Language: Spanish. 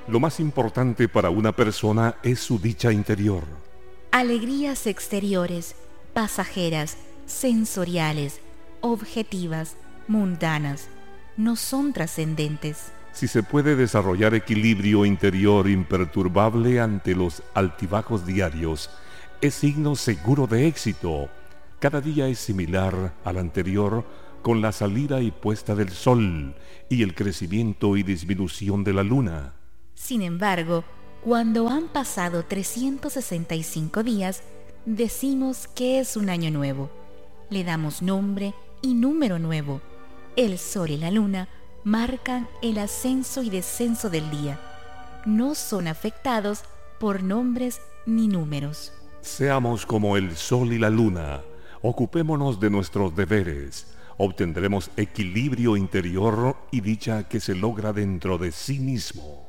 Lo más importante para una persona es su dicha interior. Alegrías exteriores, pasajeras, sensoriales, objetivas, mundanas, no son trascendentes. Si se puede desarrollar equilibrio interior imperturbable ante los altibajos diarios, es signo seguro de éxito. Cada día es similar al anterior con la salida y puesta del sol y el crecimiento y disminución de la luna. Sin embargo, cuando han pasado 365 días, decimos que es un año nuevo. Le damos nombre y número nuevo. El sol y la luna marcan el ascenso y descenso del día. No son afectados por nombres ni números. Seamos como el sol y la luna. Ocupémonos de nuestros deberes. Obtendremos equilibrio interior y dicha que se logra dentro de sí mismo.